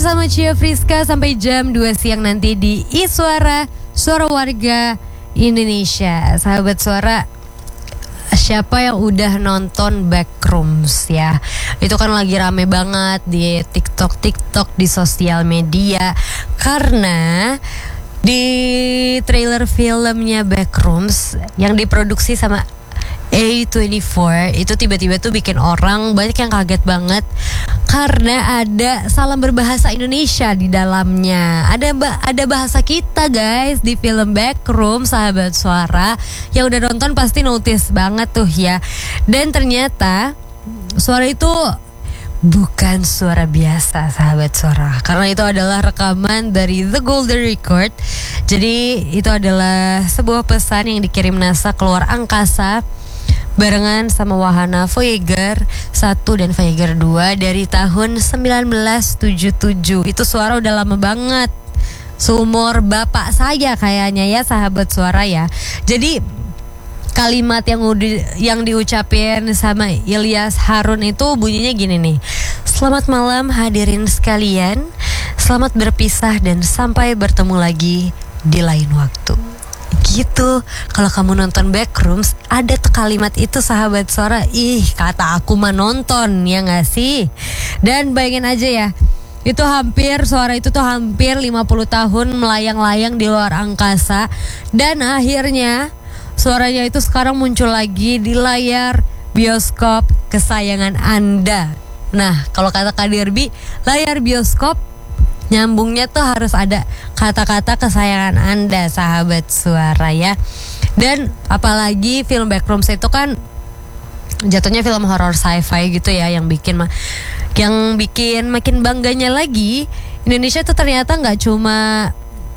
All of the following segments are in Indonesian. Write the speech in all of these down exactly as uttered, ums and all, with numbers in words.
bersama Cia Friska sampai jam dua siang nanti di Iswara, Suara Warga Indonesia. Sahabat Suara, siapa yang udah nonton Backrooms ya? Itu kan lagi rame banget di TikTok-TikTok, di sosial media. Karena di trailer filmnya Backrooms yang diproduksi sama A dua puluh empat itu tiba-tiba tuh bikin orang banyak yang kaget banget karena ada salam berbahasa Indonesia di dalamnya. Ada ada bahasa kita guys di film Backrooms, sahabat Suara. Yang udah nonton pasti notice banget tuh ya. Dan ternyata suara itu bukan suara biasa, sahabat Suara, karena itu adalah rekaman dari The Golden Record. Jadi itu adalah sebuah pesan yang dikirim NASA keluar angkasa barengan sama wahana Voyager satu dan Voyager dua dari tahun sembilan belas tujuh puluh tujuh. Itu suara udah lama banget, seumur bapak saya kayaknya ya, sahabat Suara ya. Jadi kalimat yang udah, yang diucapin sama Ilyas Harun itu bunyinya gini nih: selamat malam hadirin sekalian, selamat berpisah dan sampai bertemu lagi di lain waktu. Gitu. Kalau kamu nonton Backrooms ada tuh kalimat itu, sahabat Suara. Ih, kata aku mah nonton, ya gak sih? Dan bayangin aja ya, itu hampir, suara itu tuh hampir lima puluh tahun melayang-layang di luar angkasa. Dan akhirnya suaranya itu sekarang muncul lagi di layar bioskop kesayangan Anda. Nah, kalau kata Kak Derby, layar bioskop nyambungnya tuh harus ada kata-kata kesayangan Anda, sahabat Suara ya. Dan apalagi film Backrooms itu kan jatuhnya film horor sci-fi gitu ya, yang bikin yang bikin makin bangganya lagi Indonesia tuh ternyata nggak cuma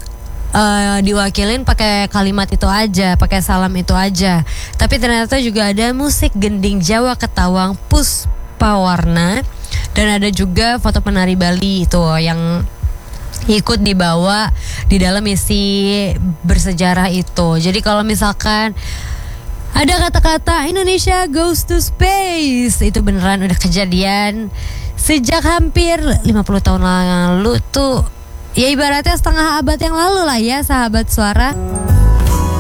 uh, diwakilin pakai kalimat itu aja, pakai salam itu aja, tapi ternyata juga ada musik gending Jawa Ketawang Puspawarna, dan ada juga foto penari Bali itu yang ikut dibawa di dalam misi bersejarah itu. Jadi kalau misalkan ada kata-kata Indonesia goes to space, itu beneran udah kejadian sejak hampir lima puluh tahun lalu tuh. Ya ibaratnya setengah abad yang lalu lah ya, sahabat Suara.